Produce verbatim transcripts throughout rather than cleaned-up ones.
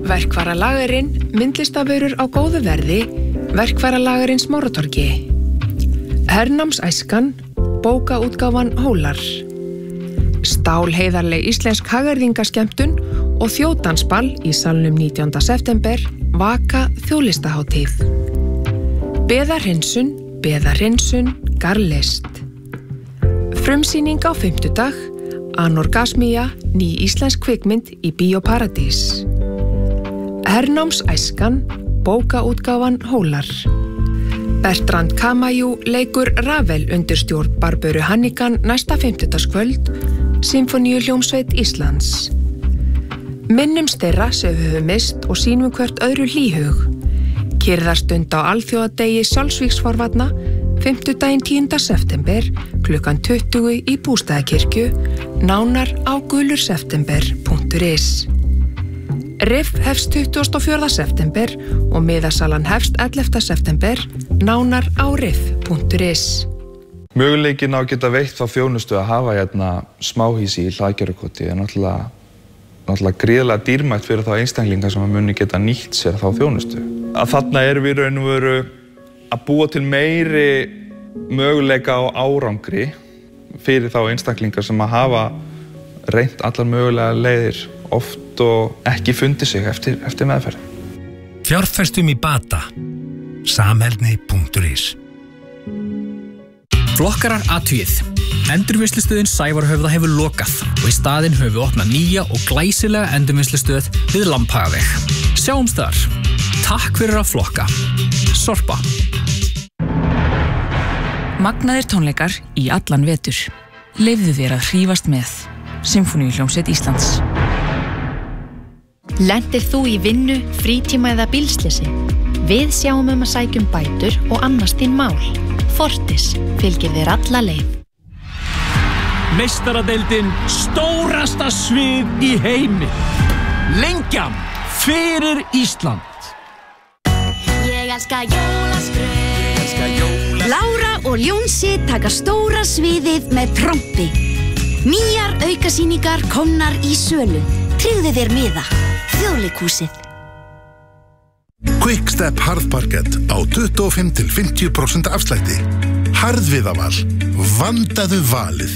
Verkvaralagerinn, myndlistavörur á góðu verði, Verkvaralagerinn Smáratorgi. Hernámsæskan, bókaútgáfan Hólar. Stálheiðarleg íslensk hagyrðingaskemmtun og þjóðdansball í salnum nítjánda september, Vaka þjóðlistahátíð. Beðarhinsun, beðarhinsun, garlist. Frumsýning á fimmtudag, Anorgasmía, ný íslensk kvikmynd í Bíóparadís. Hernámsæskan, bókaútgáfan Hólar. Bertrand Kamajú leikur Ravel undir stjórn Barböru Hannigan næsta fimmtudagskvöld, Sinfoníuhljómsveit Íslands. Minnumst þeirra sem við höfum mist og sýnum hvert öðru hlýhug. Kyrrðarstund á alþjóðadegi sjálfsvígsforvarna, fimmtudaginn tíunda september, klukkan tuttugu í Bústaðakirkju, nánar á gulurseptember punktur is. Riff hefst tuttugasta og fjórða september og miðasalan hefst ellefta september, nánar á riff punktur is. Möguleikin á að geta veitt þá þjónustu að hafa hérna smáhýsi í Hlaðgerðarkoti er náttúrulega, náttúrulega gríðarlega dýrmætt fyrir þá einstaklinga sem muni geta nýtt sér þá þjónustu. Að þarna erum við raun og veru að búa til meiri möguleika á árangri fyrir þá einstaklingar sem að hafa reynt allar mögulega leiðir oft og ekki fundið sig eftir, eftir meðferð. Fjárfestum í bata. Samheldni punktur is. Flokkarar athugið. Endurvinnslustöðin Sævarhöfða hefur lokað og í staðinn höfum við opnað nýja og glæsilega endurvinnslustöð við Lambhagaveg. Sjáumst þar. Takk fyrir að flokka. Sorpa. Magnaðir tónleikar í allan vetur. Leyfðu þér að hrífast með. Sinfoníuhljómsveit Íslands. Lentir þú í vinnu, frítíma eða bílslysi? Við sjáum um að sækjum bætur og annast þín mál. Fortis fylgir þér alla leið. Meistaradeildin stórasta svið í heimi. Lengjan fyrir Ísland. Ég elska jólaskraut. Lára og Jónsi taka stóra sviðið með trompi. Nýjar aukasýningar komnar í sölu. Tryggðu þér miða. Þjóðleikhúsið. Quickstep harðparkett á tuttugu og fimm til fimmtíu prósent afslætti. Harðviðaval. Vandaðu valið.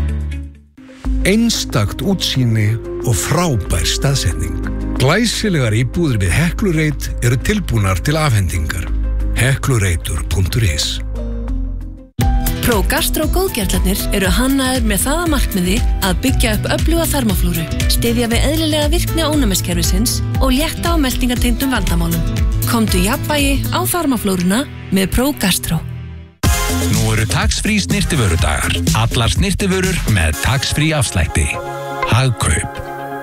Einstakt útsýni og frábær staðsetning. Glæsilegar íbúðir við Heklureit eru tilbúnar til afhendingar. Heklureitur punktur is. ProGastro góðgerlarnir eru hannaðir með það að markmiði að byggja upp öfluga þarmaflóru, styðja við eðlilega virkni ónæmiskerfisins og létta á meltingartengdum vandamálum. Komdu jafnvægi á þarmaflóruna með ProGastro. Nú eru tax-free snyrtivörudagar. Allar snyrtivörur með tax-free afslætti. Hagkaup.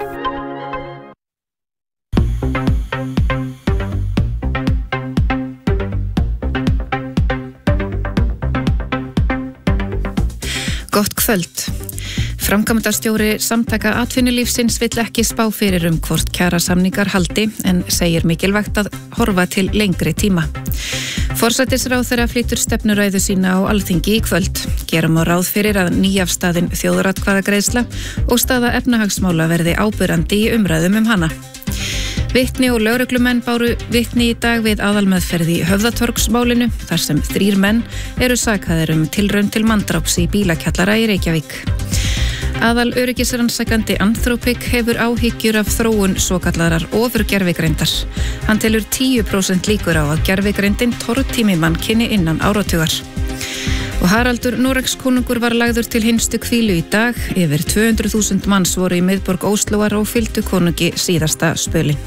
Gott kvöld. Framkvæmdastjóri Samtaka atvinnulífsins vill ekki spá fyrir um hvort kjarasamningar haldi en segir mikilvægt að horfa til lengri tíma. Forsætisráðherra flytur stefnuræðu sína á Alþingi í kvöld. Gerum á ráð fyrir að nýafstaðin þjóðaratkvæðagreiðsla og staða efnahagsmála verði áberandi í umræðum um hana. Vitni og lögreglumenn báru vitni í dag við aðalmeðferð í Höfðatorgsmálinu þar sem þrír menn eru sakaðir um tilraun til manndráps í bílakjallara í Reykjavík. Aðal öryggisrannsakandi Anthropic hefur áhyggjur af þróun svokallarar ofurgervigreindar. Hann telur tíu prósent líkur á að gervigreindin tortími mannkyni innan áratugar. Og Haraldur Noregskonungur var lagður til hinstu hvílu í dag. Yfir tvö hundruð þúsund manns voru í miðborg Óslóar og fylgdu konungi síðasta spölinn.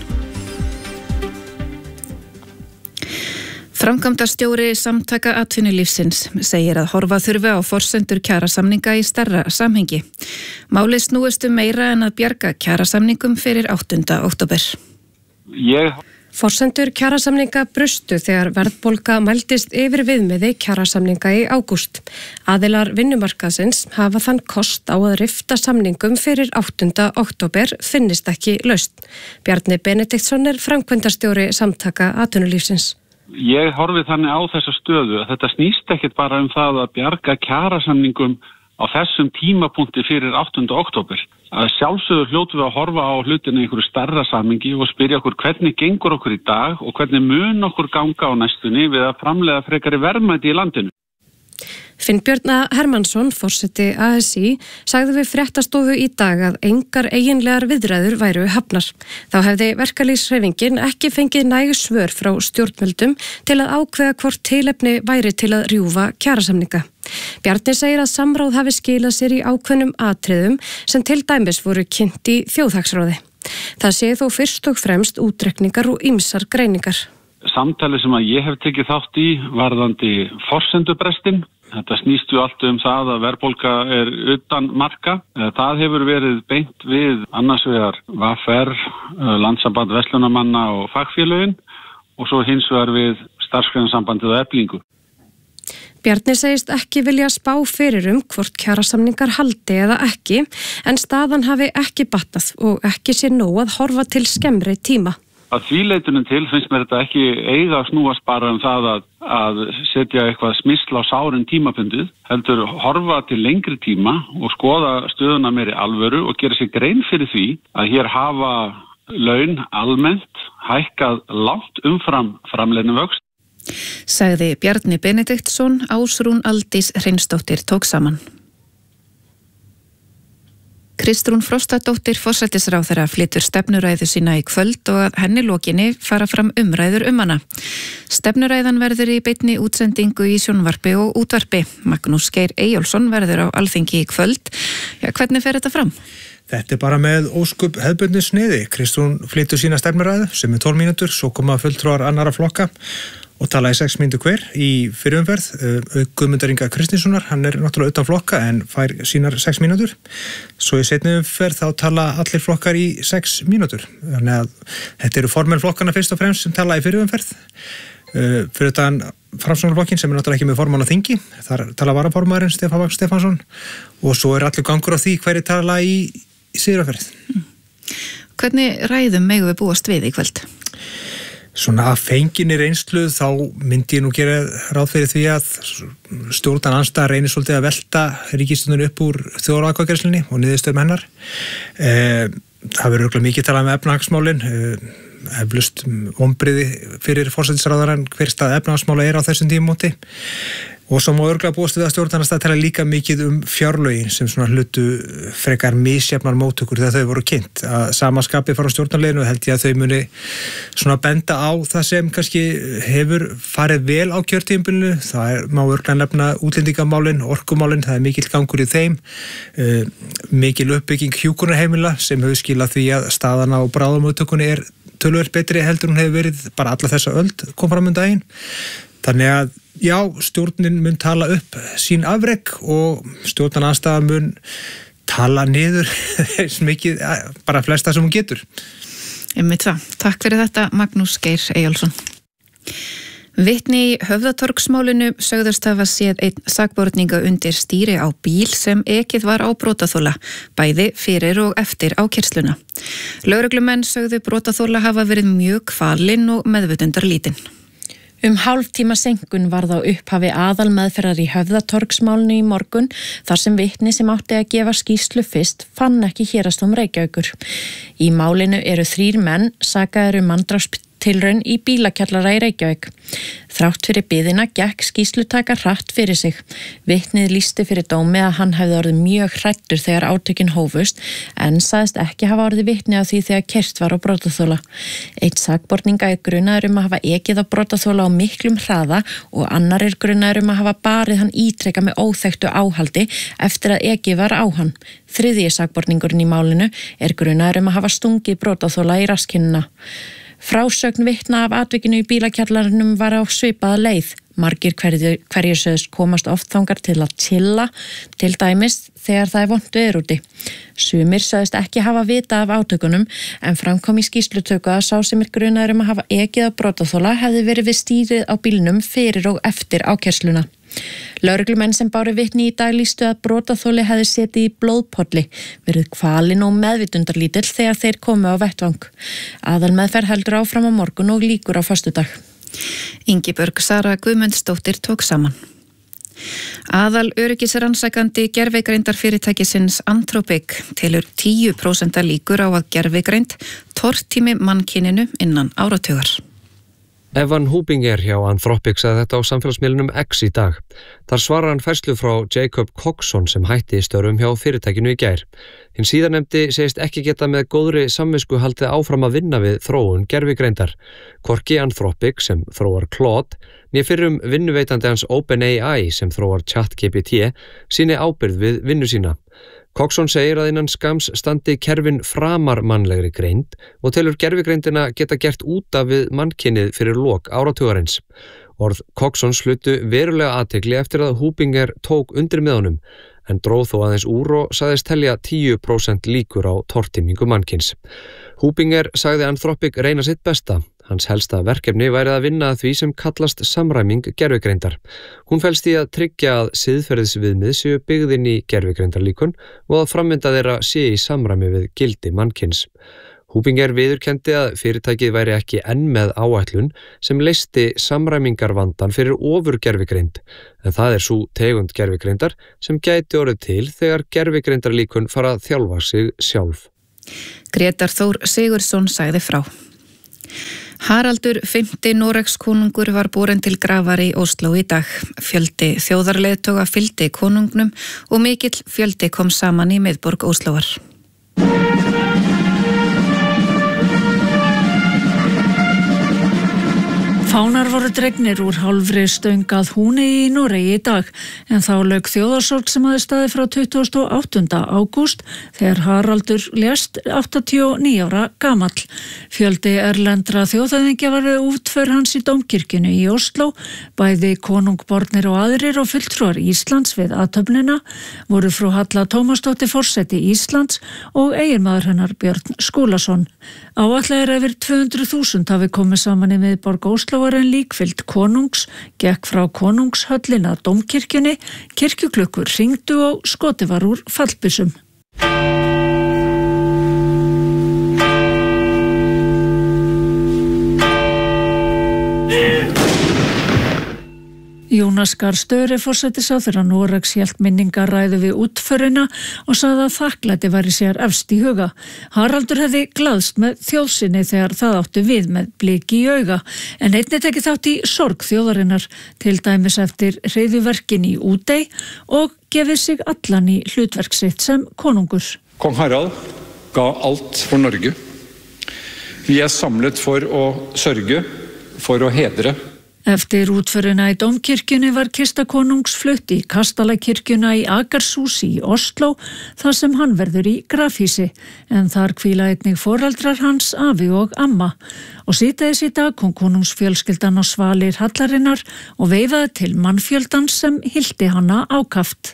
Framkvæmdastjóri Samtaka atvinnulífsins segir að horfa þurfi á forsendur kjarasamninga í stærra samhengi. Málið snúist um meira en að bjarga kjarasamningum fyrir áttunda október. Ég... Forsendur kjarasamninga brustu þegar verðbólga mældist yfir viðmiði kjarasamninga í ágúst. Aðilar vinnumarkaðsins hafa þann kost á að rifta samningum fyrir áttunda október finnist ekki lausn. Bjarni Benediktsson er framkvæmdastjóri Samtaka atvinnulífsins. Ég horfi þannig á þessa stöðu að þetta snýst ekkert bara um það að bjarga kjarasamningum á þessum tímapunkti fyrir áttunda október. að sjálfsögðu hljótum við að horfa á hlutina í einhverju stærra samhengi og spyrja okkur hvernig gengur okkur í dag og hvernig mun okkur ganga á næstunni við að framleiða frekari verðmæti í landinu. Finnbjörn Hermannsson, forseti A S í, sagði við fréttastofu í dag að engar eiginlegar viðræður væru hafnar. Þá hefði verkalýðshreyfingin ekki fengið næg svör frá stjórnvöldum til að ákveða hvort tilefni væri til að rjúfa kjarasamninga. Bjarni segir að samráð hafi skilað sér í ákveðnum atriðum sem til dæmis voru kynnt í þjóðhagsráði. Það sé þó fyrst og fremst útreikningar og ýmsar greiningar. Samtali sem að ég hef tekið þátt í varðandi forsendubrestin. Þetta snýst ju allt um það að verðbólga er utan marka. Það hefur verið beint við annars vegar V R, Landssamband verslunarmanna og fagfélögin og svo hins vegar við starfsgreinasambandið og Eflingu. Bjarni segist ekki vilja spá fyrir um hvort kjarasamningar haldi eða ekki, en staðan hafi ekki batnað og ekki sé nóg að horfa til skemmri tíma. Að því leitunum til finnst mér þetta ekki eiga að snúast bara um það að, að setja eitthvað smysl á sárin tímabundið, heldur horfa til lengri tíma og skoða stöðuna meiri alvöru og gera sér grein fyrir því að hér hafa laun almennt hækkað langt umfram framleiðnivöxt. Sagði Bjarni Benediktsson, Ásrún Aldís Hreinsdóttir tók saman. Kristrún Frostadóttir forsætisráðherra flytur stefnuræðu sína í kvöld og að henni lokinni fara fram umræður um hana. Stefnuræðan verður í beinni útsendingu í sjónvarpi og útvarpi. Magnús Geir Eyjólfsson verður á Alþingi í kvöld. Já, hvernig fer þetta fram? Þetta er bara með óskup hefðbundnu sniði. Kristrún flytur sína stefnuræðu sem er tólf mínútur, svo koma fulltrúar annara flokka og tala í sex mínútur hver í fyrirumferð. Guðmundar Inga Kristinssonar, hann er náttúrulega utan flokka en fær sínar sex mínútur. Svo í seinni umferð þá tala allir flokkar í sex mínútur. Þannig að þetta eru formel flokkana fyrst og fremst sem tala í fyrirumferð. Fyrir þann Framsóknarflokkin sem er náttúrulega ekki með formann á þingi. Þar tala varaformaðurinn Stefán Vagn Stefánsson og svo er allir gangur á því hverju tala í, í síðurumferð. Hvernig ræðum megum við búast við í kvöld? Svona að fenginni reynslu þá myndi ég nú gera ráð fyrir því að stjórnan andstæða reynir svolítið að velta ríkisstjórninni upp úr þjóðaratkvæðagreiðslunni og niðurstöðum hennar. Eh, það verður örugglega mikið talað um efnahagsmálin, eh, eflaust vonbrigði fyrir forsætisráðherrann hver stað efnahagsmála er á þessum tímamóti. Og svo má örugglega búast við að stjórnarandstaða tala líka mikið um fjárlögin sem svona hlutu frekar misjafnar móttökur þegar þau voru kynnt. Að sama skapið fara á stjórnarleginu held ég að þau muni svona benda á það sem kannski hefur farið vel á kjörtímabilinu. Það er, má örugglega nefna útlendingamálin, orkumálin, það er mikill gangur í þeim. Uh, mikil uppbygging hjúkrunarheimila sem hefur skilað því að staðana og bráðamóttökunni er töluvert betri heldur hún hefur verið bara alla þessa öld kom fram um daginn. Þannig að já, stjórnin mun tala upp sín afrek og stjórnarandstaða mun tala niður eins mikið, bara flesta sem hún getur. Einmitt það. Takk fyrir þetta, Magnús Geir Eyjólfsson. Vitni í Höfðatorgsmálinu sögðust hafa séð einn sakborninga undir stýri á bíl sem ekið var á brotaþola, bæði fyrir og eftir ákærsluna. Lögreglumenn sögðu brotaþola hafa verið mjög kvalinn og meðvitundarlítinn. Um hálftíma senkun varð á upphafi aðalmeðferðar í Höfðatorgsmálinu í morgun þar sem vitni sem átti að gefa skýrslu fyrst fann ekki héraðsdóm Reykjavíkur. Í málinu eru þrír menn sakaðir um manndrápstilraun í bílakjallara í Reykjavík. Þrátt fyrir biðina gekk skýrslutaka hratt fyrir sig. Vitnið lýsti fyrir dómi að hann hefði orðið mjög hræddur þegar átökin hófust en sagðist ekki hafa orðið vitni af því þegar keyrt var á brotaþola. Einn sakborninga er grunaður um að hafa ekið á brotaþola á miklum hraða og annar er grunaður um að hafa barið hann ítrekka með óþekktu áhaldi eftir að ekið var á hann. Þriðji sakborningurinn í málinu er grunaður um að hafa stungið brotaþola í raskinnuna. Frásögn vitna af atvikinu í bílakjallarnum var á svipaða leið. Margir hverjir, hverjir sögðust komast oft þangað til að chilla, til dæmis þegar það er vont veður úti. Sumir sögðust ekki hafa vita af átökunum en framkom í skýrslutöku að sá sem er grunaður um að hafa ekið á brotaþola hefði verið við stýrið á bílnum fyrir og eftir ákærsluna. Lögreglumenn sem báru vitni í dag lýstu að brotaþoli hefði setið í blóðpolli, verið kvalinn og meðvitundarlítill þegar þeir komu á vettvang. Aðalmeðferð heldur áfram á morgun og lýkur á föstudag. Ingibjörg Sara Guðmundsdóttir tók saman. Aðal öryggisrannsakandi gervigreindar-fyrirtækisins Anthropic telur tíu prósent líkur á að gervigreind tortími mannkyninu innan áratugar. Evan Hubinger hjá Anthropic sagði þetta á samfélagsmiðlunum X í dag. Þar svarar hann færslu frá Jacob Coxon sem hætti störfum hjá fyrirtækinu í gær. Hinn síðarnefndi segist ekki geta með góðri samvisku haldið áfram að vinna við þróun gervigreindar. Hvorki Anthropic sem þróar Claude, né fyrrum vinnuveitandi hans OpenAI sem þróar ChatGPT síni ábyrgð við vinnu sína. Coxon segir að innan skams standi kerfin framar mannlegri greind og telur gervigreindina geta gert út af við mannkynið fyrir lok áratugarins. Orð Coxon slutu verulega athygli eftir að Hubinger tók undir með honum, en dróð þó aðeins úr og sagðist telja tíu prósent líkur á tortímingu mannkyns. Hubinger sagði Anthropic reyna sitt besta. Hans helsta verkefni væri að vinna að því sem kallast samræming gervigreindar. Hún felst í að tryggja að siðferðisviðmið séu byggðin í gervigreindarlíkun og að framvinda þeirra sé í samræmi við gildi mannkyns. Hubinger viðurkenndi að fyrirtækið væri ekki enn með áætlun sem leysti samræmingarvandan fyrir ofur gervigreind, en það er sú tegund gervigreindar sem gæti orðið til þegar gervigreindarlíkun fara að þjálfa sig sjálf. Grétar Þór Sigurðsson sagði frá. Haraldur fimmti Noregskonungur var borinn til grafar í Ósló í dag. Fjöldi þjóðarleiðtoga fylgdi konungnum og mikill fjöldi kom saman í miðborg Óslóar. Fánar voru dregnir úr hálfri stöng að Húni í Noregi í dag, en þá lauk þjóðarsorg sem hafði staðið frá tuttugasta og áttunda ágúst þegar Haraldur lést áttatíu og níu ára gamall. Fjöldi erlendra þjóðhöfðingja var við útför hans í Dómkirkjunni í Osló, bæði konungbornir og aðrir og fulltrúar Íslands við athöfnina voru frú Halla Tómasdóttir forseti Íslands og eiginmaður hennar Björn Skúlason. Áætlað er yfir tvö hundruð þúsund hafi komið saman í miðborg Ósló var en líkfylgd konungs, gekk frá konungshöllin að Dómkirkjunni, kirkjuklukkur hringdu og skotið var úr fallbyssum. Jónas Gahr Støre forsætisráðherra Noregs hélt minningaræðu við útförina og sagði að þakklæti væri sér efst í huga. Haraldur hefði glaðst með þjóðsinni þegar það átti við með bliki í auga, en einnig tekið þátt í sorg þjóðarinnar, til dæmis eftir hryðjuverkin í Útey og gefið sig allan í hlutverk sitt sem konungur. Kong Harald ga alt for Norge. Vi er samlet for å sørge, for å hedre. Eftir útförina í Dómkirkjunni var kista konungs flutt í Kastalakirkjuna í Akershúsi í Osló, þar sem hann verður í grafhýsi, en þar hvíla einnig foreldrar hans, afi og amma. Og síðdegis í dag kom konungsfjölskyldan á svalir hallarinnar og veifaði til mannfjöldans sem hylti hana ákaft.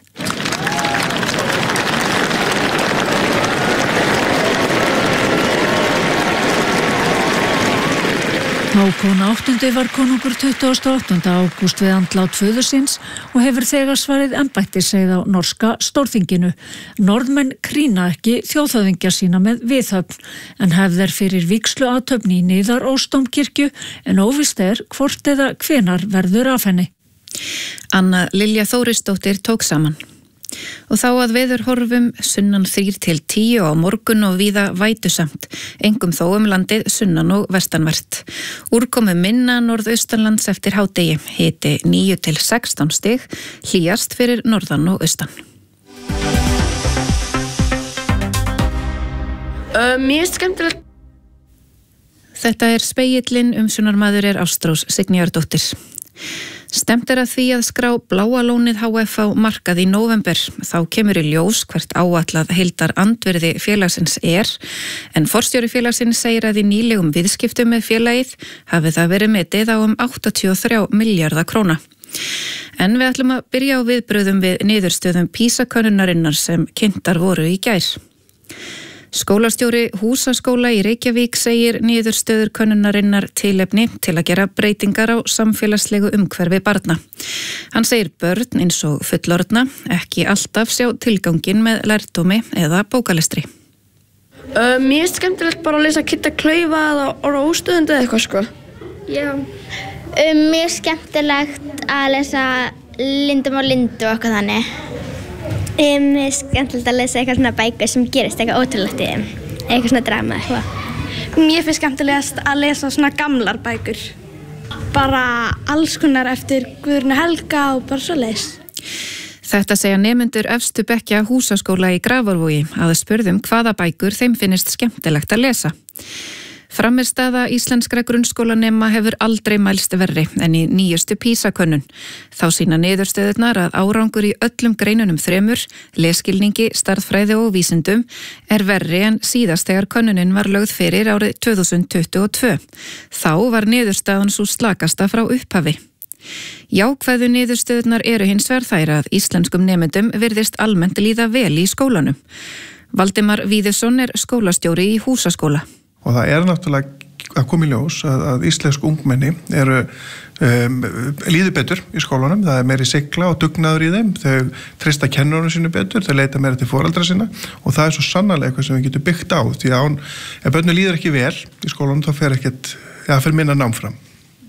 Hákon áttundi var konungur tuttugasta og áttunda ágúst við andlát föður síns og hefur þegar svarið embættiseið á norska stórþinginu. Norðmenn krýna ekki þjóðhöfðingja sína með viðhöfn, en hefð er fyrir vígsluathöfn í Niðarósdómkirkju, en óvíst er hvort eða hvenar verður af henni. Anna Lilja Þórisdóttir tók saman. Og þá að veðurhorfum sunnan þrír til tíu á morgun og víða vætusamt, engum þó um landið sunnan og vestanvert. Úrkomu minna norðaustanlands eftir hádegi, hiti níu til sextán stig, hlýjast fyrir norðan og austan. Uh, mér er skemmtilegt. Þetta er spegillinn, umsjónarmaður er Ástrós Signýjardóttir. Stemt er að því að skrá Bláa lónið H F á markað í nóvember. Þá kemur í ljós hvert áætlað heildar andvirði félagsins er, en forstjóri félagsins segir að í nýlegum viðskiptum með félagið hafi það verið metið á um áttatíu og þrjá milljarða króna. En við ætlum að byrja á viðbröðum við niðurstöðum PISA-könnunarinnar sem kynntar voru í gær. Skólastjóri Húsaskóla í Reykjavík segir niðurstöður könnunarinnar tilefni til að gera breytingar á samfélagslegu umhverfi barna. Hann segir börn eins og fullorðna ekki alltaf sjá tilganginn með lærdómi eða bókalestri. Uh, mér er skemmtilegt bara að lesa Kitta Klaufa eða Orra óstöðund eða eitthvað sko. Já. Um, mér er skemmtilegt að lesa Lindum og Lindu og eitthvað þannig. Um, mér er skemmtilegt að lesa eitthvað svona bækur sem gerist eitthvað ótrúlegt í þeim. Eitthvað svona drama eitthvað. Mér finnst skemmtilegast að lesa svona gamlar bækur. Bara alls konar eftir Guðrúnu Helga og bara svo leis. Þetta segja nemendur efstu bekkja húsaskóla í Grafarvogi að spurðum hvaða bækur þeim finnist skemmtilegt að lesa. Frammistaða íslenskra grunnskólanema hefur aldrei mælst verri en í nýjustu PISA-könnun. Þá sýna niðurstöðurnar að árangur í öllum greinunum þremur, lesskilningi, stærðfræði og vísindum, er verri en síðast þegar könnunin var lögð fyrir árið tvö þúsund tuttugu og tvö. Þá var niðurstaðan svo slakasta frá upphafi. Jákvæðu niðurstöðurnar eru hins vegar þær að íslenskum nemendum virðist almennt líða vel í skólanum. Valdimar Víðisson er skólastjóri í húsaskóla. Og það er náttúrulega að koma í ljós að, að íslensk ungmenni eru um, líður betur í skólanum, það er meiri sigla og dugnaður í þeim, þau treysta kennurunum sínu betur, þau leita meira til foreldra sinna og það er svo sannarlega eitthvað sem við getum byggt á því að án, ef börnum líður ekki vel í skólanum þá fer ekkert, ja, fer minna nám fram.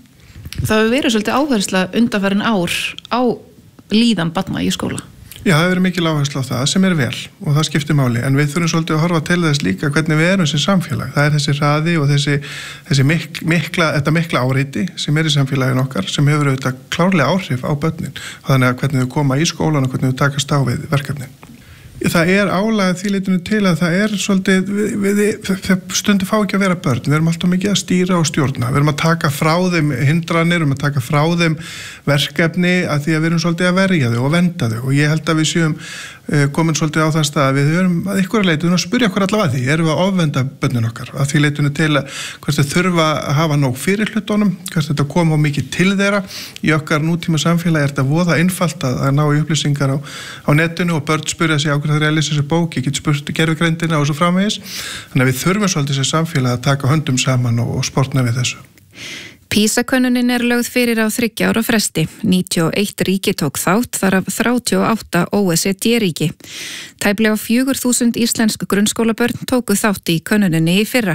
Það hefur verið svolítið áhersla undanfarin ár á líðan barna í skóla. Já, það hefur verið mikil áhersla á það sem er vel og það skiptir máli, en við þurfum svolítið að horfa til þess líka hvernig við erum sem samfélag. Það er þessi hraði og þessi, þessi mik, mikla, þetta mikla áreiti sem er í samfélagin okkar sem hefur auðvitað klárlega áhrif á börnin. Þannig að hvernig við koma í skólan og hvernig við takast á við verkefnin. Það er álag því leitinu til að það er svolítið, við, við stundu fá ekki að vera börn, við erum alltaf mikið að stýra og stjórna, við erum að taka frá þeim hindranir, við erum að taka frá þeim verkefni að því að við erum svolítið að verja þau og venda þau og ég held að við séum komin svolítið á þann stað að við erum að ykkur að leitinu að spyrja okkur allavega að því, erum við að ofvenda börnin okkar, að því leitinu til að hvort þau þurfa að hafa nóg fyrir hlutunum, hvort þetta koma mikið til þeirra, í okkar nútíma samfélagi er þetta voða einfalt að, að ná í upplýsingar á, á netinu og börn spyrja sig á hvernig þeir eru að lesa þessi bók, ég get spurt gervigreindina og svo framvegis, þannig að við þurfum svolítið sem samfélagi að taka höndum saman og, og sportna við þessu. PISA-könnunin er lögð fyrir á þriggja ára fresti. níutíu og eitt ríki tók þátt, þar af þrjátíu og átta O E C D-ríki. Tæplega fjögur þúsund íslensk grunnskólabörn tóku þátt í könnuninni í fyrra.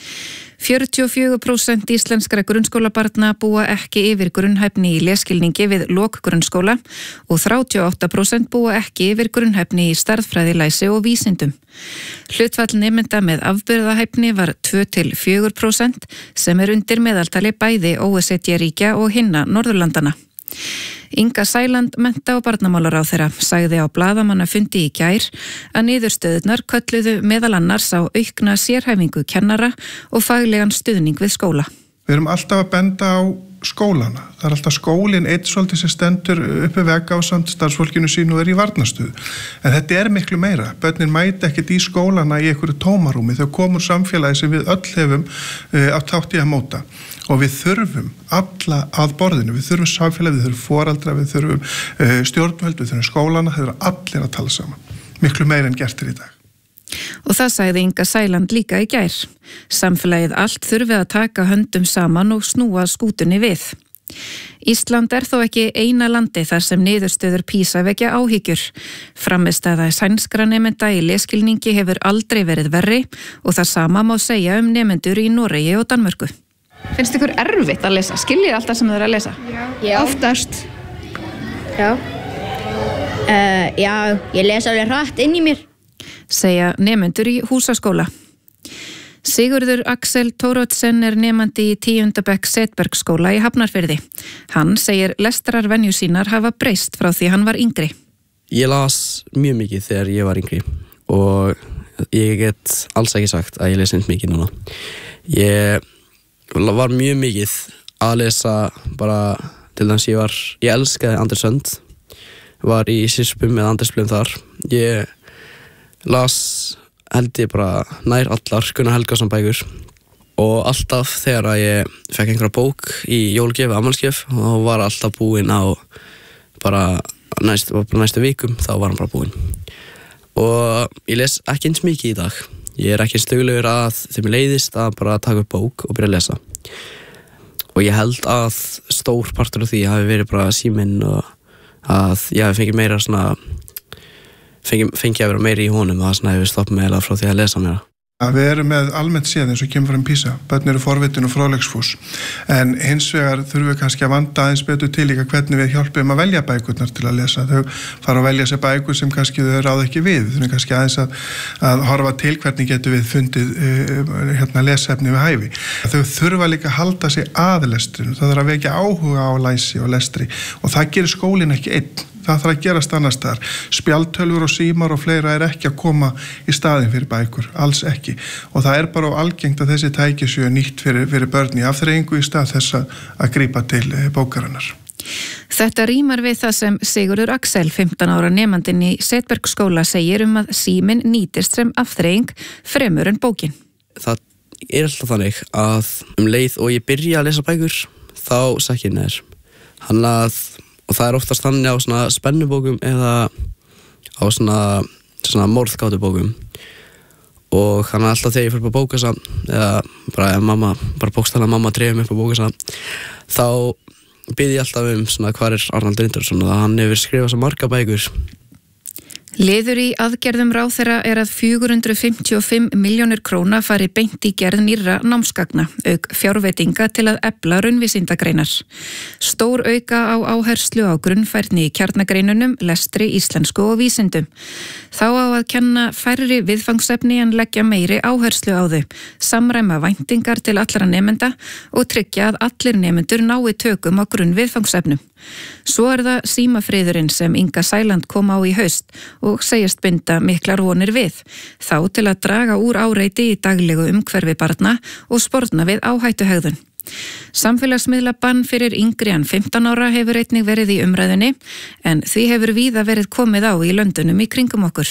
fjörutíu og fjögur prósent íslenskra grunnskólabarna búa ekki yfir grunnhæfni í lesskilningi við lok grunnskóla og þrjátíu og átta prósent búa ekki yfir grunnhæfni í stærðfræði, læsi og vísindum. Hlutfall nemenda með afburðahæfni var tvö til fjögur prósent sem er undir meðaltali bæði O E C D-ríkja og hinna Norðurlandana. Inga Sæland, mennta- og barnamálaráðherra, sagði á blaðamannafundi í gær að niðurstöðurnar kölluðu meðal annars á aukna sérhæfingu kennara og faglegan stuðning við skóla. Við erum alltaf að benda á skólana. Það er alltaf skólinn eitt svolítið sem stendur uppi veg ásamt starfsfólkinu sínu og er í varnarstöðu. En þetta er miklu meira. Börnin mæta ekkert í skólana í einhverju tómarúmi. Þau komur samfélagi sem við öll hefum uh, á þátt í að móta. Og við þurfum alla að borðinu. Við þurfum samfélagi, við þurfum foreldra, við þurfum uh, stjórnvöld, við þurfum skólana. Það þurfum allir að tala saman. Miklu meira en gert er í dag. Og það sagði Inga Sæland líka í gær. Samfélagið allt þurfi að taka höndum saman og snúa skútunni við. Ísland er þó ekki eina landi þar sem niðurstöður PISA vekja áhyggjur. Frammistaða sænskra nemenda í lesskilningi hefur aldrei verið verri og það sama má segja um nemendur í Noregi og Danmörku. Finnst ykkur erfitt að lesa? Skiljið alltaf sem þau eru að lesa? Já. Oftast. Já. Uh, já, ég les alveg hratt inn í mér. Segja nemendur í húsaskóla. Sigurður Axel Tórótsen er nemandi í tíunda bekk Setbergsskóla í Hafnarfirði. Hann segir lestrarvenju sínar hafa breyst frá því hann var yngri. Ég las mjög mikið þegar ég var yngri og ég get alls ekki sagt að ég lesi eins mikið núna. Ég var mjög mikið að lesa bara til þess að ég var, ég elskaði Anders Sönd, var í Sirpum með Anders Blum þar. Ég las held ég bara nær allar Gunnar Helgason bækur og alltaf þegar að ég fekk einhverja bók í jólgjöf, afmælisgjöf og var alltaf búinn á bara næst, bara næstu vikum þá var hann bara búinn og ég les ekki eins mikið í dag. Ég er ekki eins duglegur að þeim leiðist að bara taka upp bók og byrja að lesa og ég held að stór partur af því hafi verið bara síminn og að ég hafi fengið meira svona Fengi, fengi að vera meiri í honum og það svona hefur stoppað mig eða frá því að lesa meira. Við erum með almennt séð eins og kemur fram PISA, börn eru forvitin og fróðleiksfús, en hins vegar þurfum við kannski að vanda aðeins betur til líka hvernig við hjálpum að velja bækurnar til að lesa. Þau fara að velja sér bækur sem kannski þau ráða ekki við, þau þurfum kannski aðeins að, að horfa til hvernig getum við fundið uh, hérna lesefni við hæfi. Þau þurfa líka að halda sig að lestrinu, það þarf að vekja áhuga á læsi og lestri og það gerir skólinn ekki einn. Það þarf að gerast annars staðar. Spjaldtölvur og símar og fleira er ekki að koma í staðin fyrir bækur, alls ekki. Og það er bara algengt að þessi tæki séu nýtt fyrir, fyrir börn í afþreyingu í stað þess að grípa til bókarinnar. Þetta rímar við það sem Sigurður Axel, fimmtán ára nemandinn í Setbergsskóla, segir um að síminn nýtist sem afþreying fremur en bókin. Það er alltaf þannig að um leið og ég byrja að lesa bækur, þá sækir ég neður. Hann að Og það er oftast þannig á svona spennubókum eða á svona, svona morðgátubókum. Og hann er alltaf þegar ég fyrir på bókasafn, eða bara ef mamma, bara bókstaflega mamma dreifir mig upp á bókasafn, þá bið ég alltaf um svona hvar er Arnaldur Indriðason og hann hefur skrifað svo marga bækur. Liður í aðgerðum ráðherra er að fjögur hundruð fimmtíu og fimm milljónir króna fari beint í gerð nýrra námsgagna, auk fjárveitinga til að efla raunvísindagreinar. Stór auka á áherslu á grunnfærni í kjarnagreinunum, lestri, íslensku og vísindum. Þá á að kenna færri viðfangsefni en leggja meiri áherslu á þau, samræma væntingar til allra nemenda og tryggja að allir nemendur nái tökum á grunnviðfangsefnum. Svo er það símafriðurinn sem Inga Sæland kom á í haust og segjast binda miklar vonir við, þá til að draga úr áreiti í daglegu umhverfi barna og sporna við áhættuhegðun. Samfélagsmiðla bann fyrir yngri en fimmtán ára hefur einnig verið í umræðunni, en því hefur víða verið komið á í löndunum í kringum okkur.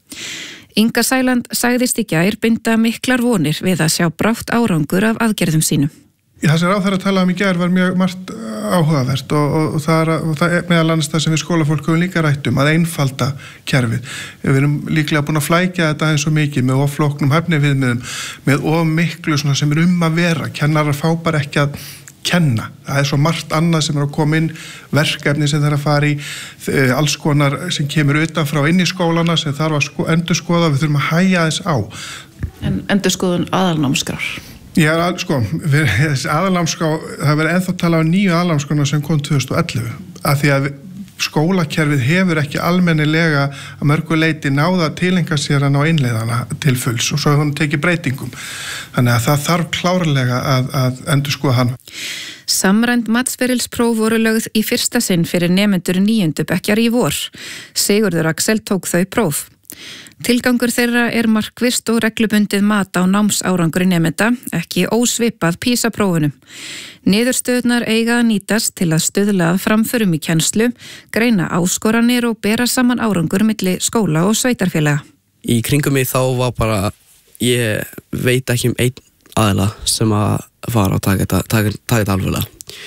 Inga Sæland sagðist í gær binda miklar vonir við að sjá brátt árangur af aðgerðum sínum. Það sem ráðherra talaði um í gær var mjög margt áhugavert og, og, og, það er, og það er meðal annars það sem við skólafólk höfum líka rætt um, að einfalda kerfið. Við erum líklega búin að flækja þetta eins og mikið með of flóknum hæfniviðmiðum, með of miklu svona sem er um að vera. Kennarar fá bara ekki að kenna. Það er svo margt annað sem er að koma inn, verkefni sem þarf að fara í, alls konar sem kemur utanfrá inn í skólana sem þarf að sko, endurskoða, við þurfum að hæja þess á. En endurskoðun aðalnámskrár? Já, sko, aðalnámskrá, það verið ennþá talað um nýju aðalnámskrána sem kom tvö þúsund og ellefu, af því að skólakerfið hefur ekki almennilega að mörgu leyti náða að tilengja sér að ná innleiðana til fulls og svo hefur hún tekið breytingum. Þannig að það þarf klárlega að, að endurskoða hann. Samræmd matsferilspróf voru lögð í fyrsta sinn fyrir nemendur níundu bekkjar í vor. Sigurður Axel tók þau próf. Tilgangur þeirra er markvisst og reglubundið mat á námsárangri nemenda, ekki ósvipað PISA-prófunum. Niðurstöðnar eiga að nýtast til að stuðla að framförum í kennslu, greina áskoranir og bera saman árangur milli skóla og sveitarfélaga. Í kringum mig þá var bara, ég veit ekki um einn aðila sem að fara og taka þetta, taka þetta alveglega.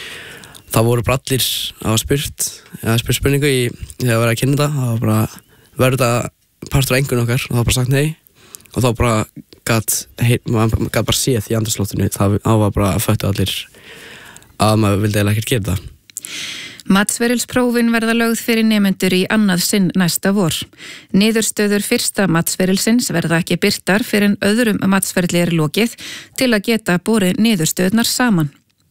Það voru bara allir að hafa spurt, eða spurt spurningu í þegar að vera að kynna þetta, það var bara, verður þetta partur af engun okkar og þá bara sagt nei og þá bara gæt maður gæt bara séð í andrúmsloftinu, það var bara að föttu allir að maður vildi eiginlega ekkert gera það. Matsferilsprófin verða lögð fyrir nemendur í annað sinn næsta vor. Niðurstöður fyrsta matsferilsins verða ekki birtar fyrir en öðrum matsferili er lokið til að geta borið niðurstöðnar saman.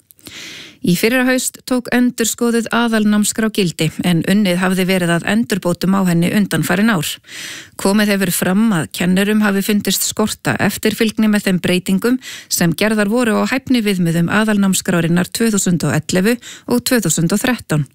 Í fyrra haust tók endurskoðuð aðalnámskrá gildi en unnið hafði verið að endurbótum á henni undanfarin ár. Komið hefur fram að kennurum hafi fundist skorta eftirfylgni með þeim breytingum sem gerðar voru á hæfniviðmiðum aðalnámskrárinnar tvö þúsund og ellefu og tvö þúsund og þrettán.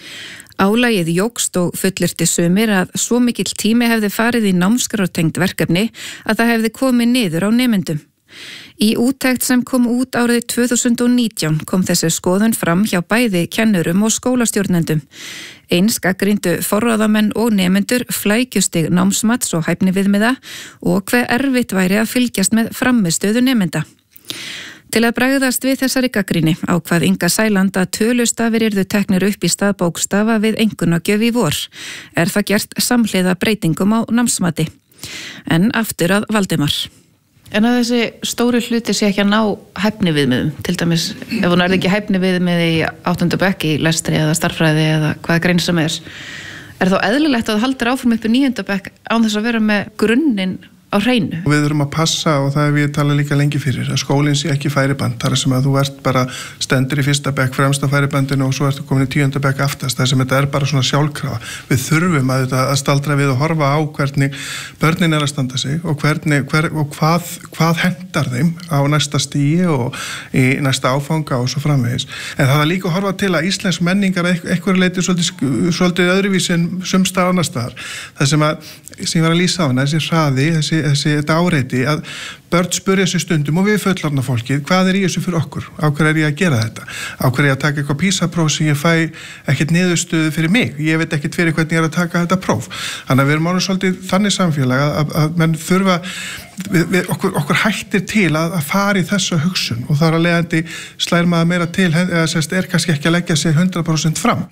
Álagið jókst og fullyrti sumir að svo mikill tími hefði farið í námskrártengt verkefni að það hefði komið niður á nemendum. Í úttekt sem kom út árið tvö þúsund og nítján kom þessi skoðun fram hjá bæði kennurum og skólastjórnendum. Eins gagnrýndu forráðamenn og nemendur flækjustig námsmats og hæfniviðmiða og hve erfitt væri að fylgjast með frammistöðu nemenda. Til að bregðast við þessari gagnrýni ákvað Inga Sæland að tölustafir yrðu teknir upp í stað bókstafa við einkunnagjöf í vor. Er það gert samhliða breytingum á námsmati. En aftur að Valdimar. En að þessi stóri hluti sé ekki að ná hæfniviðmiðum, til dæmis ef hún er ekki hæfniviðmið í áttundu bekk í lestri eða starffræði eða hvaða grein sem er, er þá eðlilegt að það haldir áfram upp í níunda bekk án þess að vera með grunninn á hreinu. Við þurfum að passa, og það er við tala líka lengi fyrir, að skólinn sé ekki færiband, þar sem að þú ert bara stendur í fyrsta bekk fremst á færibandinu og svo ertu komin í tíunda bekk aftast, þar sem þetta er bara svona sjálfkrafa. Við þurfum að, að staldra við og horfa á hvernig börnin er að standa sig og, hvernig, hver, og hvað, hvað hendar þeim á næsta stigi og í næsta áfanga og svo framvegis. En það er líka að horfa til að íslensk menningar eitthvað leiti svolítið, svolítið öðruvísi en sumstar annar staðar. Það sem að sem ég var að lýsa á hana, þessi hraði, þessi, þessi þetta áreiti, að börn spurja þessu stundum og við fullorðna fólkið, hvað er í þessu fyrir okkur? Á hverju er ég að gera þetta? Á hverju er ég að taka eitthvað PISA-próf sem ég fæ ekkert niðurstöðu fyrir mig? Ég veit ekkert fyrir hvernig ég er að taka þetta próf. Þannig að við erum ánum svolítið þannig samfélag að, að, að menn þurfa, við, við, okkur, okkur hættir til að, að fara í þessu hugsun og þar að leiðandi slær maður meira til, eða sérst er kannski ekki að leggja sig hundrað prósent fram.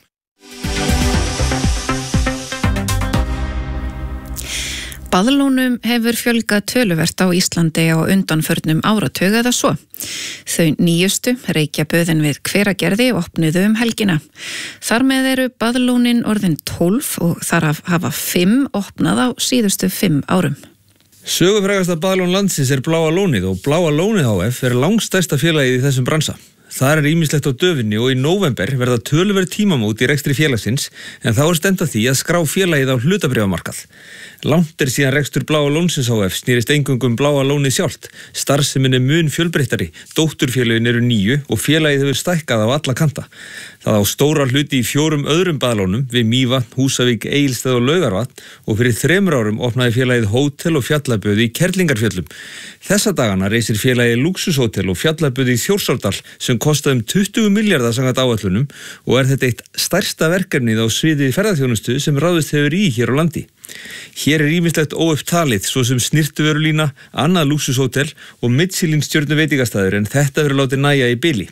Baðlónum hefur fjölgað töluvert á Íslandi á undanförnum áratug eða svo. Þau nýjustu, Reykjaböðin við Hveragerði, opnuðu um helgina. Þar með eru baðlónin orðin tólf og þar hafa fimm opnað á síðustu fimm árum. Sögufrægasta baðlón landsins er Bláa lónið og Bláa lónið H F er langstærsta félagið í þessum bransa. Það er ýmislegt á döfinni og í nóvember verða töluverð tímamót í rekstri félagsins en þá er stefnt að því að skrá félagið á hlutabréfamarkað. Langt er síðan rekstur Bláa lónsins H F snýrist eingöngum Bláa lónið sjálft. Starfsemin er mun fjölbreyttari, dótturfélögin eru níu og félagið hefur stækkað á alla kanta. Það á stóra hluti í fjórum öðrum baðlónum við Mývatn, Húsavík, Egilsstað og Laugarvatn og fyrir þremur árum opnaði félagið hótel og fjallaböð í Kerlingarfjöllum. Þessa dagana reisir félagið lúxushótel og fjallaböð í Þjórsárdal sem kostaði um tuttugu milljarða samkvæmt áætlunum og er þetta eitt stærsta verkefnið á sviði ferðaþjónustu sem ráðist hefur í hér á landi. Hér er ýmislegt óupptalið svo sem snyrtivörulína, annað lúxushótel og Michelin stjörnu veitingastæður en þetta verður látið nægja í bili.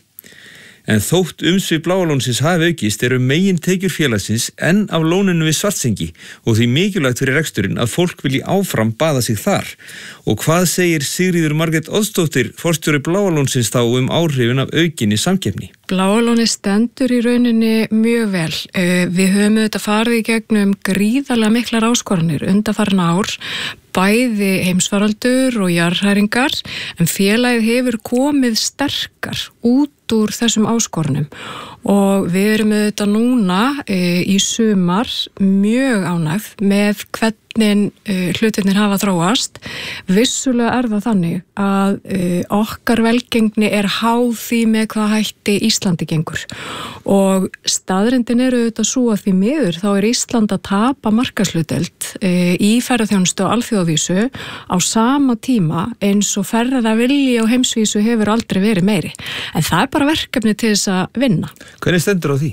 En þótt umsvif Bláa lónsins hafi aukist eru megin tekjur félagsins enn af lóninu við Svartsengi og því mikilvægt fyrir reksturinn að fólk vilji áfram baða sig þar. Og hvað segir Sigríður Margrét Oddsdóttir, forstjóri Bláa lónsins þá um áhrifin af aukinni samkeppni? Bláa lónið stendur í rauninni mjög vel. Við höfum auðvitað farið í gegnum gríðarlega miklar áskoranir undanfarin ár, bæði heimsfaraldur og jarðhræringar, en félagið hefur komið sterkar út úr þessum áskorunum og við erum auðvitað núna e, í sumar mjög ánægð með hvernig e, hlutirnir hafa þróast. Vissulega er það þannig að e, okkar velgengni er háð því með hvað hætti Íslandi gengur og staðrindin eru auðvitað svo að því miður þá er Ísland að tapa markaðshlutdeild e, í ferðaþjónustu á alþjóðavísu á sama tíma eins og ferðavilji á heimsvísu hefur aldrei verið meiri. En það er bara verkefni til þess að vinna. Hvernig stendur á því?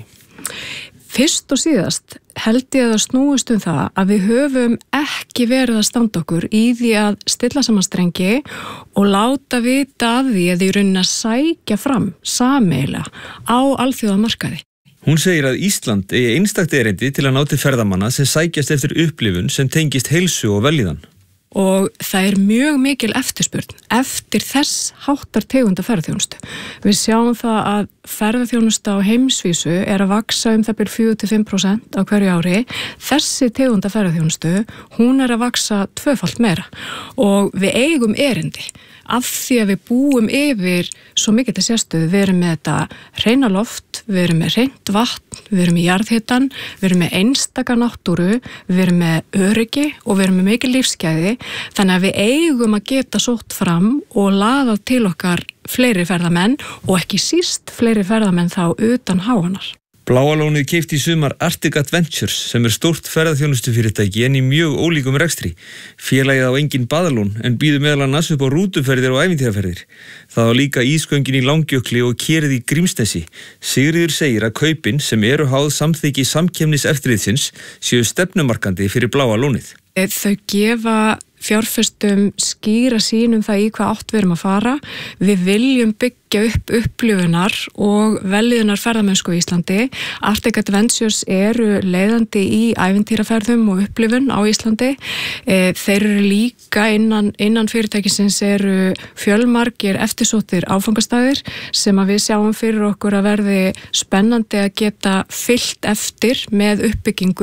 Fyrst og síðast held ég að það snúist um það að við höfum ekki verið að standa okkur í því að stilla saman strengi og láta vita af því að því raunin að sækja fram sameiginlega á alþjóðamarkaði. Hún segir að Ísland eigi einstakt erindi til að ná til ferðamanna sem sækjast eftir upplifun sem tengist heilsu og vellíðan. Og það er mjög mikil eftirspurn eftir þess háttar tegunda ferðaþjónustu. Við sjáum það að ferðaþjónusta á heimsvísu er að vaksa um það byrjum fjögur til fimm prósent á hverju ári. Þessi tegunda ferðaþjónustu, hún er að vaksa tvöfalt meira og við eigum erindi af því að við búum yfir svo mikið til sérstöðu. Við erum með þetta hreina loft, við erum með hreint vatn, við erum með jarðhitan, við erum með einstaka náttúru, við erum með öryggi og við erum með mikil lífsgæði. Þannig að við eigum að geta sótt fram og laða til okkar fleiri ferðamenn og ekki síst fleiri ferðamenn þá utan háanar. Bláa lónið keypti í sumar Arctic Adventures sem er stórt ferðaþjónustufyrirtæki en í mjög ólíkum rekstri. Félagið á engin baðalón en býður meðal annars upp á rútuferðir og ævintýraferðir. Það á líka ísgöngin í Langjökli og kerið í Grímsnesi. Sigríður segir að kaupin sem eru háð samþykki samkeppniseftirlitsins séu stefnumarkandi fyrir Bláa lónið. Þau gefa fjárfestum skýra sýn um það í hvað átt við erum að fara. Við viljum byggja upp upplifunar og vellíðunar ferðamennsku í Íslandi. Arctic Adventures eru leiðandi í ævintýraferðum og upplifun á Íslandi. Þeir eru líka innan, innan fyrirtækisins eru fjölmargir eftirsóttir áfangastæðir sem að við sjáum fyrir okkur að verði spennandi að geta fyllt eftir með uppbyggingu.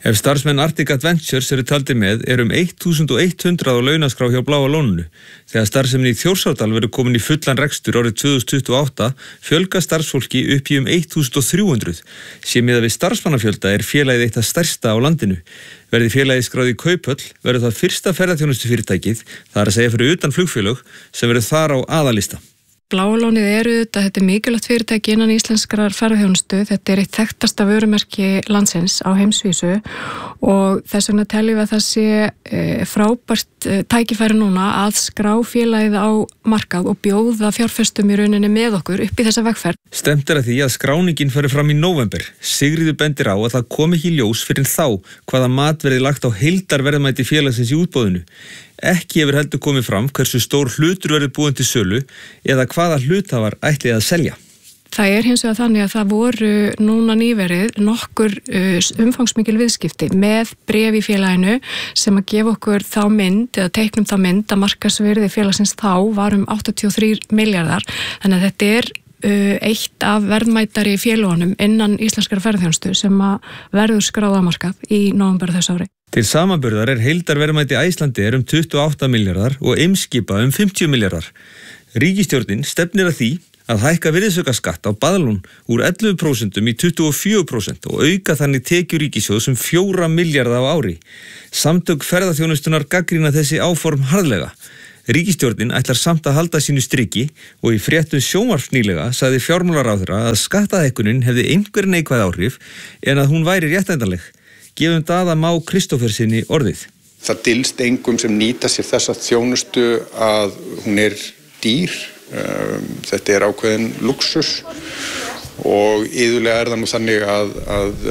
Ef starfsmenn Arctic Adventures eru taldir með er um þúsund hundrað á launaskrá hjá Bláa lóninu. Þegar starfsemin í Þjórsárdal verður komin í fullan rekstur árið tvö þúsund tuttugu og átta fjölga starfsfólki upp í um þúsund þrjú hundruð. Sé miðað við starfsmannafjölda er félagið eitt af stærsta á landinu. Verði félagið skráð í Kauphöll verður það fyrsta ferðaþjónustufyrirtækið, það er að segja fyrir utan flugfélög, sem verður þar á aðalista. Bláa lónið eru þetta, þetta er mikilvægt fyrirtæki innan íslenskrar ferðaþjónustu, þetta er eitt þekktasta vörumerki landsins á heimsvísu og þess vegna teljum við að það sé e, frábært e, tækifæri núna að skrá félagið á markað og bjóða fjárfestum í rauninni með okkur upp í þessa vegferð. Stemt er að því að skráningin fari fram í nóvember. Sigríður bendir á að það kom ekki í ljós fyrir þá hvaða mat verði lagt á heildarverðmæti félagsins í útboðinu. Ekki hefur heldur komið fram hversu stór hlutur verður búin til sölu eða hvaða hluthafar ætlið að selja. Það er hins vegar þannig að það voru núna nýverið nokkur umfangsmikil viðskipti með bréf í félaginu sem að gefa okkur þá mynd eða teiknum þá mynd að markaðsvirði félagsins þá var um áttatíu og þrír milljarðar. Þannig að þetta er eitt af verðmætari félagunum innan íslenskara ferðaþjónustu sem að verður skráð á markað í nóvember þess ári. Til samanburðar er heildarverðmæti Icelandair um tuttugu og átta milljarðar og Eimskipa um fimmtíu milljarðar. Ríkisstjórnin stefnir að því að hækka virðisaukaskatt á Baðlón úr ellefu prósent í tuttugu og fjögur prósent og auka þannig tekjur ríkissjóðs um fjóra milljarða á ári. Samtök ferðaþjónustunnar gagnrýna þessi áform harðlega. Ríkisstjórnin ætlar samt að halda sínu striki og í fréttum sjónvarps nýlega sagði fjármálaráðherra að skattahækkunin hefði einhver neikvæð áhrif en að hún væri réttæntanleg. Gefum Daða Má Kristófersinni orðið. Það dylst engum sem nýta sér þessa þjónustu að hún er dýr. Þetta er ákveðin luxus og iðulega er það nú þannig að, að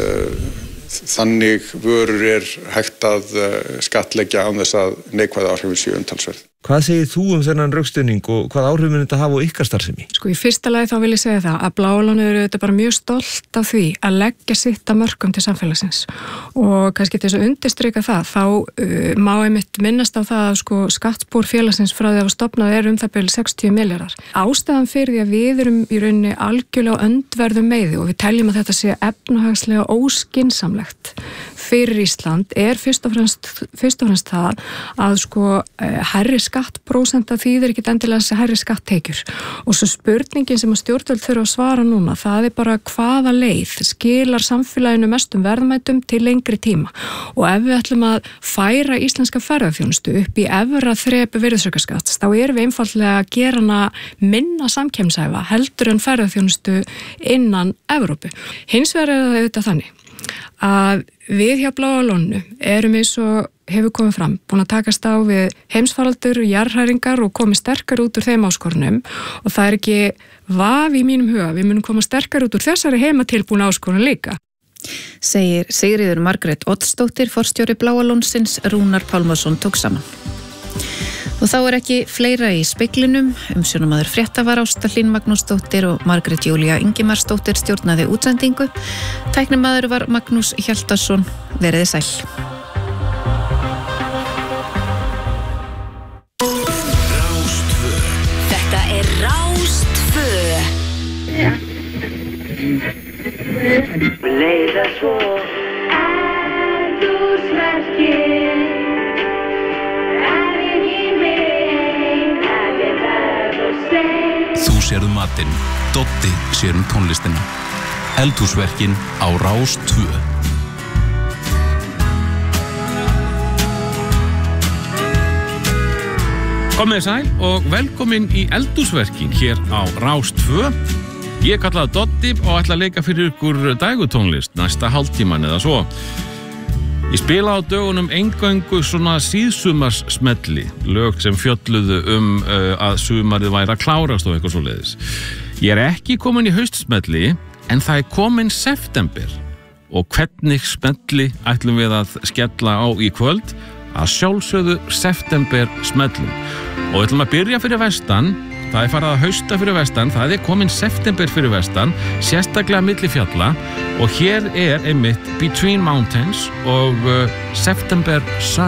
þannig vörur er hægt að skattleggja án þess að neikvæð áhrifin séu umtalsverð. Hvað segir þú um þennan rökstuðning og hvað áhrif mun þetta hafa á ykkar starfsemi? Sko í fyrsta lagi þá vil ég segja það að Bláa lónið eru þetta bara mjög stolt af því að leggja sitt að mörkum til samfélagsins og kannski til þess að undirstrika það þá uh, má einmitt minnast á það að sko skattbúr félagsins frá því að stofnað er um það byrju sextíu milljarðar. Ástæðan fyrir því að við erum í rauninni algjörlega öndverðum meiði og við teljum að þetta sé efnahagslega óskynsamlegt fyrir Ísland er fyrst og fremst, fyrst og fremst það að sko hærri skattprósenta þýðir ekkit endilega þessi hærri skatttekjur og svo spurningin sem að stjórnvöld þurfa að svara núna það er bara hvaða leið skilar samfélaginu mestum verðmætum til lengri tíma og ef við ætlum að færa íslenska ferðaþjónustu upp í efra þrepi virðisaukaskatts þá erum við einfaldlega að gera hana minna samkeppnishæfa heldur en ferðaþjónustu innan Evrópu. Hins vegar er það auðvitað þannig að við hjá Bláa lóninu erum eins og hefur komið fram, búin að takast á við heimsfaraldur, jarðhræringar og komið sterkar út úr þeim áskorunum og það er ekki vafi í mínum huga, við munum koma sterkar út úr þessari heimatilbúna áskorun líka. Segir Sigríður Margrét Oddsdóttir, forstjóri Bláa lónsins, Rúnar Pálmason tók saman. Og þá er ekki fleira í speglinum, umsjónamaður frétta var Ásta Hlín Magnúsdóttir og Margrét Júlía Ingimarsdóttir stjórnaði útsendingu. Tæknimaður var Magnús Hjaltason, veriði sæl. Rástvö. Þetta er Rástvö. Leiða svo eldhúsverkin. Þú sérðu matinn, Doddi sér um tónlistina. Eldhúsverkin á Rás tvö. Komið sæl og velkomin í Eldhúsverkin hér á Rás tvö. Ég kallaði Doddi og ætla að leika fyrir ykkur dægutónlist næsta hálftíman eða svo. Ég spila á dögunum eingöngu svona síðsumars smelli, lög sem fjölluðu um uh, að sumarið væri að klárast og eitthvað svoleiðis. Ég er ekki komin í haustsmelli, en það er komin september. Og hvernig smelli ætlum við að skella á í kvöld? Að sjálfsögðu september smellum. Og við ætlum að byrja fyrir vestan. Það er farið að hausta fyrir vestan, það er komin september fyrir vestan, sérstaklega milli fjalla og hér er einmitt Between Mountains og uh, September Sun.